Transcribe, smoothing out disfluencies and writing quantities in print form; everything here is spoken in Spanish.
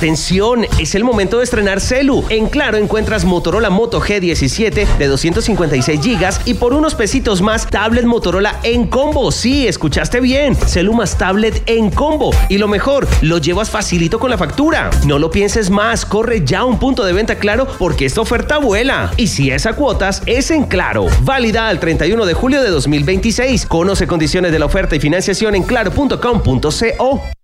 Atención, es el momento de estrenar celu. En Claro encuentras Motorola Moto G17 de 256 GB y por unos pesitos más, tablet Motorola en combo. Sí, escuchaste bien. Celu más tablet en combo. Y lo mejor, lo llevas facilito con la factura. No lo pienses más, corre ya a un punto de venta Claro porque esta oferta vuela. Y si es a cuotas, es en Claro. Válida al 31 de julio de 2026. Conoce condiciones de la oferta y financiación en claro.com.co.